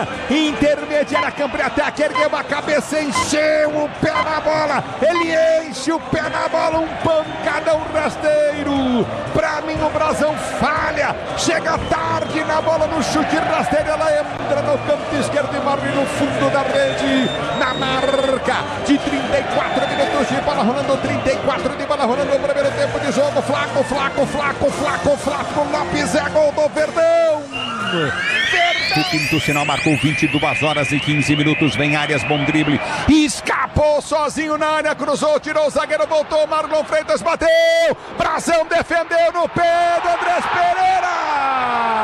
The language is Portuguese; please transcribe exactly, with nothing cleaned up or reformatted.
área intermediária, campo de ataque, ergueu a cabeça, encheu o pé na bola, ele enche o pé na bola, um pancadão rasteiro. Pra mim o Brasão falha, chega tarde na bola, no chute rasteiro, ela entra no canto esquerdo e morre no fundo da rede, na marca de trinta e quatro minutos de bola rolando, trinta e quatro de bola rolando no primeiro tempo de jogo. Flaco, Flaco, Flaco, Flaco, Flaco Lopes é gol do Verdão. Verdão. O quinto sinal marcou vinte e duas horas e quinze minutos. Vem Arias, bom drible. Escapou sozinho na área, cruzou, tirou o zagueiro, voltou, Marlon Freitas bateu. Brasão defendeu no pé do Andrés Pereira.